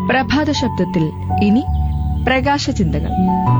പ്രഭാത ശബ്ദത്തിൽ ഇനി പ്രകാശചിന്തകൾ.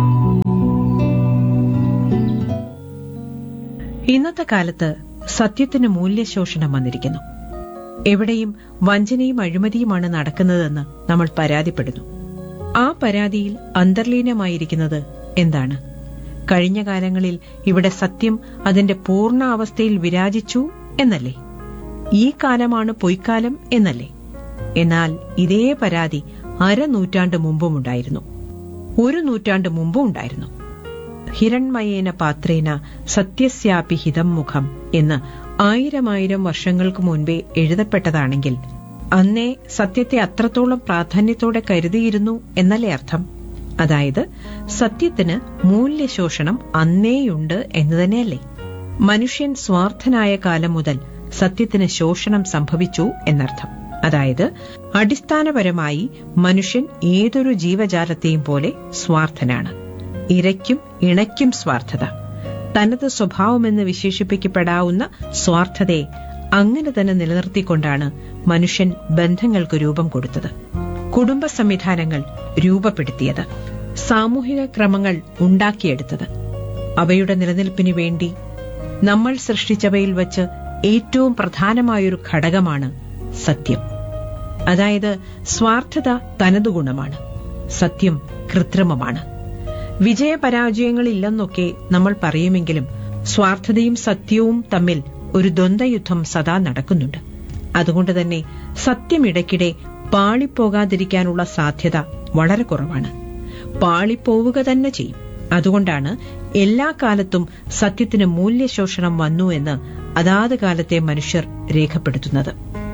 ഇന്നത്തെ കാലത്ത് സത്യത്തിന് മൂല്യശോഷണം വന്നിരിക്കുന്നു. എവിടെയും വഞ്ചനയും അഴിമതിയുമാണ് നടക്കുന്നതെന്ന് നമ്മൾ പരാതിപ്പെടുന്നു. ആ പരാതിയിൽ അന്തർലീനമായിരിക്കുന്നത് എന്താണ്? കഴിഞ്ഞ കാലങ്ങളിൽ ഇവിടെ സത്യം അതിന്റെ പൂർണ്ണ അവസ്ഥയിൽ വിരാജിച്ചു എന്നല്ലേ? ഈ കാലമാണ് പൊയ്ക്കാലം എന്നല്ലേ? എന്നാൽ ഇതേ പരാതി അരനൂറ്റാണ്ട് മുമ്പും ഉണ്ടായിരുന്നു, ഒരു നൂറ്റാണ്ട് മുമ്പും ഉണ്ടായിരുന്നു. ഹിരൺമയേന പാത്രേന സത്യസ്യാപി ഹിതം മുഖം എന്ന് 1000 വർഷങ്ങൾക്ക് മുൻപേ എഴുതപ്പെട്ടതാണെങ്കിൽ അന്നേ സത്യത്തെ അത്രത്തോളം പ്രാധാന്യത്തോടെ കരുതിയിരുന്നു എന്നല്ലേ അർത്ഥം? അതായത് സത്യത്തിന് മൂല്യശോഷണം അന്നേയുണ്ട് എന്ന് തന്നെയല്ലേ? മനുഷ്യൻ സ്വാർത്ഥനായ കാലം മുതൽ സത്യത്തിന് ശോഷണം സംഭവിച്ചു എന്നർത്ഥം. അതായത് അടിസ്ഥാനപരമായി മനുഷ്യൻ ഏതൊരു ജീവജാലത്തെയും പോലെ സ്വാർത്ഥനാണ്. ഇരയ്ക്കും ഇണയ്ക്കും സ്വാർത്ഥത, തനത് സ്വഭാവമെന്ന് വിശേഷിപ്പിക്കപ്പെടാവുന്ന സ്വാർത്ഥതയെ അങ്ങനെ തന്നെ നിലനിർത്തിക്കൊണ്ടാണ് മനുഷ്യൻ ബന്ധങ്ങൾക്ക് രൂപം കൊടുത്തത്, കുടുംബ സംവിധാനങ്ങൾ രൂപപ്പെടുത്തിയത്, സാമൂഹിക ക്രമങ്ങൾ ഉണ്ടാക്കിയെടുത്തത്. അവയുടെ നിലനിൽപ്പിനു വേണ്ടി നമ്മൾ സൃഷ്ടിച്ചവയിൽ വച്ച് ഏറ്റവും പ്രധാനമായൊരു ഘടകമാണ് സത്യം. അതായത് സ്വാർത്ഥത തനതു ഗുണമാണ്, സത്യം കൃത്രിമമാണ്. വിജയപരാജയങ്ങളില്ലെന്നൊക്കെ നമ്മൾ പറയുമെങ്കിലും സ്വാർത്ഥതയും സത്യവും തമ്മിൽ ഒരു ദ്വന്ദ്വയുദ്ധം സദാ നടക്കുന്നുണ്ട്. അതുകൊണ്ട് തന്നെ സത്യം ഇടയ്ക്കിടെ പാളിപ്പോകാതിരിക്കാനുള്ള സാധ്യത വളരെ കുറവാണ്. പാളിപ്പോവുക തന്നെ ചെയ്യും. അതുകൊണ്ടാണ് എല്ലാ കാലത്തും സത്യത്തിന് മൂല്യശോഷണം വന്നു എന്ന് അതാത് കാലത്തെ മനുഷ്യർ രേഖപ്പെടുത്തുന്നത്.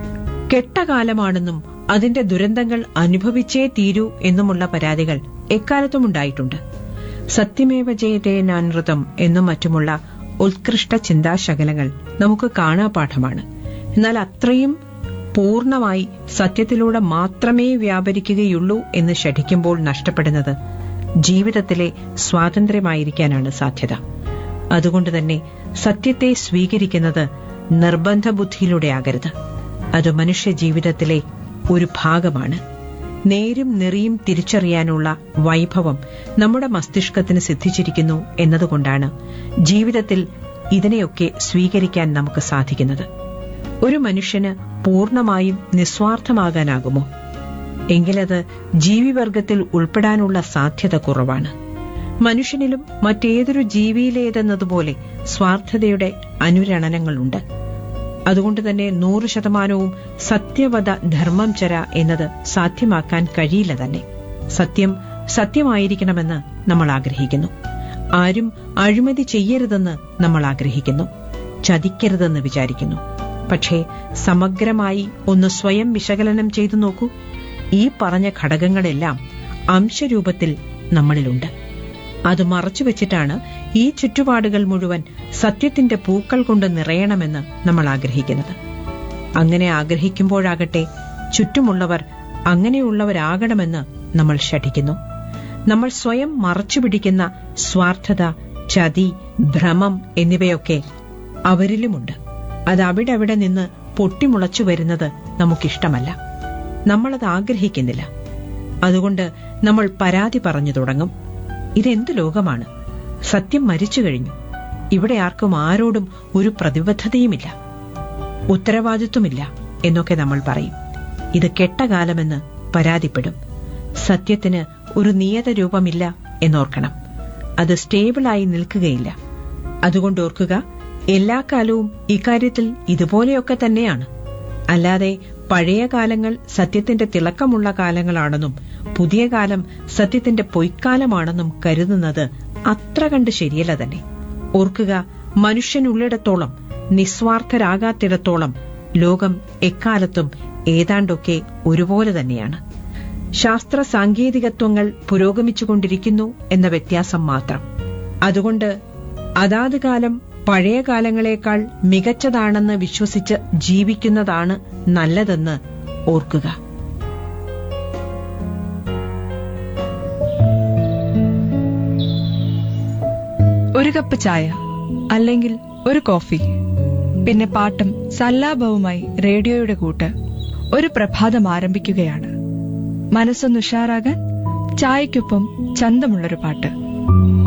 കെട്ടകാലമാണെന്നും അതിന്റെ ദുരന്തങ്ങൾ അനുഭവിച്ചേ തീരൂ എന്നുമുള്ള പരാതികൾ എക്കാലത്തും ഉണ്ടായിട്ടുണ്ട്. സത്യമേവ ജയതേനാനൃതം എന്നും മറ്റുമുള്ള ഉത്കൃഷ്ട ചിന്താശകലങ്ങൾ നമുക്ക് കാണാപാഠമാണ്. എന്നാൽ അത്രയും പൂർണ്ണമായി സത്യത്തിലൂടെ മാത്രമേ വ്യാപരിക്കുകയുള്ളൂ എന്ന് ശഠിക്കുമ്പോൾ നഷ്ടപ്പെടുന്നത് ജീവിതത്തിലെ സ്വാതന്ത്ര്യമായിരിക്കാനാണ് സാധ്യത. അതുകൊണ്ട് തന്നെ സത്യത്തെ സ്വീകരിക്കുന്നത് നിർബന്ധ ബുദ്ധിയിലൂടെ ആകരുത്. അത് മനുഷ്യ ജീവിതത്തിലെ ഒരു ഭാഗമാണ്. നേരും നെറിയും തിരിച്ചറിയാനുള്ള വൈഭവം നമ്മുടെ മസ്തിഷ്കത്തിന് സിദ്ധിച്ചിരിക്കുന്നു എന്നതുകൊണ്ടാണ് ജീവിതത്തിൽ ഇതിനെയൊക്കെ സ്വീകരിക്കാൻ നമുക്ക് സാധിക്കുന്നത്. ഒരു മനുഷ്യന് പൂർണ്ണമായും നിസ്വാർത്ഥമാകാനാകുമോ? എങ്കിലത് ജീവിവർഗത്തിൽ ഉൾപ്പെടാനുള്ള സാധ്യത കുറവാണ്. മനുഷ്യനിലും മറ്റേതൊരു ജീവിയിലേതെന്നതുപോലെ സ്വാർത്ഥതയുടെ അനുരണനങ്ങളുണ്ട്. അതുകൊണ്ട് തന്നെ 100% സത്യവത ധർമ്മം ചര എന്നത് സാധ്യമാക്കാൻ കഴിയില്ല തന്നെ. സത്യം സത്യമായിരിക്കണമെന്ന് നമ്മൾ ആഗ്രഹിക്കുന്നു. ആരും അഴിമതി ചെയ്യരുതെന്ന് നമ്മൾ ആഗ്രഹിക്കുന്നു, ചതിക്കരുതെന്ന് വിചാരിക്കുന്നു. പക്ഷേ സമഗ്രമായി ഒന്ന് സ്വയം വിശകലനം ചെയ്തു നോക്കൂ. ഈ പറഞ്ഞ ഘടകങ്ങളെല്ലാം അംശരൂപത്തിൽ നമ്മളിലുണ്ട്. അത് മറച്ചുവെച്ചിട്ടാണ് ഈ ചുറ്റുപാടുകൾ മുഴുവൻ സത്യത്തിന്റെ പൂക്കൾ കൊണ്ട് നിറയണമെന്ന് നമ്മൾ ആഗ്രഹിക്കുന്നത്. അങ്ങനെ ആഗ്രഹിക്കുമ്പോഴാകട്ടെ ചുറ്റുമുള്ളവർ അങ്ങനെയുള്ളവരാകണമെന്ന് നമ്മൾ ശഠിക്കുന്നു. നമ്മൾ സ്വയം മറച്ചുപിടിക്കുന്ന സ്വാർത്ഥത, ചതി, ഭ്രമം എന്നിവയൊക്കെ അവരിലുമുണ്ട്. അത് അവിടെ നിന്ന് പൊട്ടിമുളച്ചു വരുന്നത് നമുക്കിഷ്ടമല്ല. നമ്മളത് ആഗ്രഹിക്കുന്നില്ല. അതുകൊണ്ട് നമ്മൾ പരാതി പറഞ്ഞു തുടങ്ങും. ഇതെന്ത് ലോകമാണ്? സത്യം മരിച്ചു കഴിഞ്ഞു. ഇവിടെ ആർക്കും ആരോടും ഒരു പ്രതിബദ്ധതയുമില്ല, ഉത്തരവാദിത്വമില്ല എന്നൊക്കെ നമ്മൾ പറയും. ഇത് കെട്ടകാലമെന്ന് പരാതിപ്പെടും. സത്യത്തിന് ഒരു നിയത രൂപമില്ല എന്നോർക്കണം. അത് സ്റ്റേബിളായി നിൽക്കുകയില്ല. അതുകൊണ്ട് ഓർക്കുക, എല്ലാ കാലവും ഇക്കാര്യത്തിൽ ഇതുപോലെയൊക്കെ തന്നെയാണ്. അല്ലാതെ പഴയ കാലങ്ങൾ സത്യത്തിന്റെ തിളക്കമുള്ള കാലങ്ങളാണെന്നും പുതിയ കാലം സത്യത്തിന്റെ പൊയ്ക്കാലമാണെന്നും കരുതുന്നത് അത്ര കണ്ട് ശരിയല്ല തന്നെ. ഓർക്കുക, മനുഷ്യനുള്ളിടത്തോളം, നിസ്വാർത്ഥരാകാത്തിടത്തോളം ലോകം എക്കാലത്തും ഏതാണ്ടൊക്കെ ഒരുപോലെ തന്നെയാണ്. ശാസ്ത്ര സാങ്കേതികത്വങ്ങൾ പുരോഗമിച്ചുകൊണ്ടിരിക്കുന്നു എന്ന വ്യത്യാസം മാത്രം. അതുകൊണ്ട് അതാത് കാലം പഴയ കാലങ്ങളെക്കാൾ മികച്ചതാണെന്ന് വിശ്വസിച്ച് ജീവിക്കുന്നതാണ് നല്ലതെന്ന് ഓർക്കുക. ഒരു കപ്പ് ചായ അല്ലെങ്കിൽ ഒരു കോഫി, പിന്നെ പാട്ടും സല്ലാപവുമായി റേഡിയോയുടെ കൂട്ട്. ഒരു പ്രഭാതം ആരംഭിക്കുകയാണ്. മനസ്സൊന്ന് ഉഷാറാകാൻ ചായക്കൊപ്പം ചന്തമുള്ളൊരു പാട്ട്.